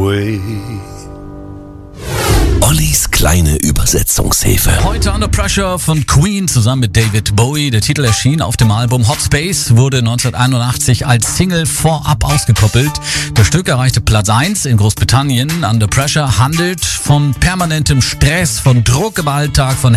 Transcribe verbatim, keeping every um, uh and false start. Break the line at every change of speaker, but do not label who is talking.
away.
Ollis kleine Übersetzungshilfe.
Heute Under Pressure von Queen zusammen mit David Bowie. Der Titel erschien auf dem Album Hot Space, wurde neunzehnhunderteinundachtzig als Single vorab ausgekoppelt. Das Stück erreichte Platz eins in Großbritannien. Under Pressure handelt von permanentem Stress, von Druck im Alltag, von